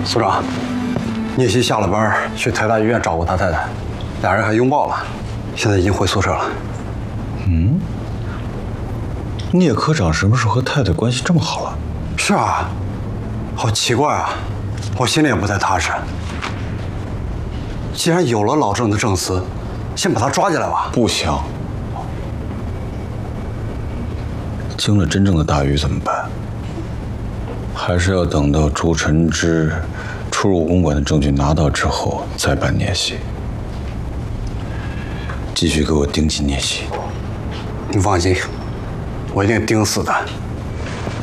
所长，聂西下了班去台大医院找过他太太，俩人还拥抱了，现在已经回宿舍了。 嗯，聂科长什么时候和太太关系这么好了？ 是啊，好奇怪啊，我心里也不太踏实。既然有了老郑的证词，先把他抓起来吧。 不行，惊了真正的大鱼怎么办？还是要等到朱晨之出入公馆的证据拿到之后再办聂西。继续给我盯紧聂西。 你放心，我一定盯死他。